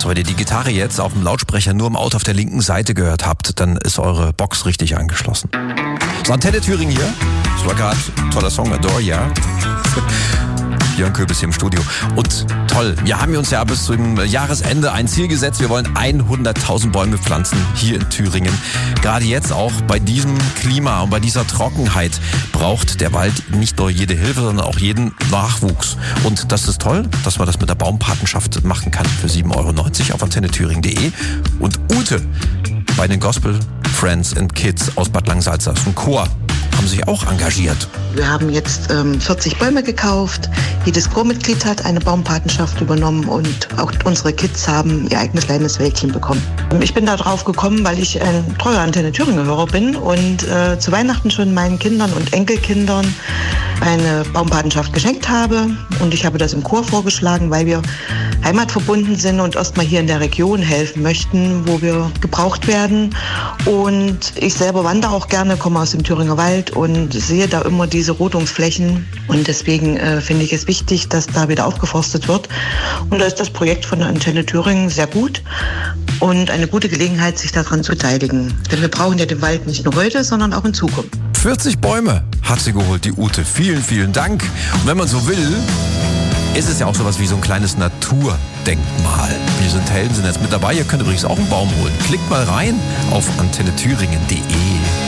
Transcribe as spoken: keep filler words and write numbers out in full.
So, wenn ihr die Gitarre jetzt auf dem Lautsprecher nur im Auto auf der linken Seite gehört habt, dann ist eure Box richtig angeschlossen. So, Antenne Thüringen hier. Das war gerade ein toller Song, Adore, ja. Björn Köbis hier im Studio. Und toll, wir haben uns ja bis zum Jahresende ein Ziel gesetzt. Wir wollen hunderttausend Bäume pflanzen hier in Thüringen. Gerade jetzt auch bei diesem Klima und bei dieser Trockenheit braucht der Wald nicht nur jede Hilfe, sondern auch jeden Nachwuchs. Und das ist toll, dass man das mit der Baumpatenschaft machen kann für sieben Euro neunzig auf antenne thüringen punkt de. Und Ute bei den Gospel Friends and Kids aus Bad Langensalza, das ist ein Chor, haben sich auch engagiert. Wir haben jetzt ähm, vierzig Bäume gekauft. Jedes Chormitglied hat eine Baumpatenschaft übernommen und auch unsere Kids haben ihr eigenes kleines Wäldchen bekommen. Ich bin da drauf gekommen, weil ich ein treuer Antenne Thüringen-Hörer bin und äh, zu Weihnachten schon meinen Kindern und Enkelkindern eine Baumpatenschaft geschenkt habe. Und ich habe das im Chor vorgeschlagen, weil wir heimatverbunden sind und erstmal hier in der Region helfen möchten, wo wir gebraucht werden. Und ich selber wandere auch gerne, komme aus dem Thüringer Wald und sehe da immer diese Rodungsflächen. Und deswegen äh, finde ich es wichtig, dass da wieder aufgeforstet wird. Und da ist das Projekt von der Antenne Thüringen sehr gut und eine gute Gelegenheit, sich daran zu beteiligen. Denn wir brauchen ja den Wald nicht nur heute, sondern auch in Zukunft. vierzig Bäume hat sie geholt, die Ute. Vielen, vielen Dank. Und wenn man so will, ist es ja auch sowas wie so ein kleines Naturdenkmal. Wir sind Helden, sind jetzt mit dabei. Ihr könnt übrigens auch einen Baum holen. Klickt mal rein auf antenne thüringen punkt de.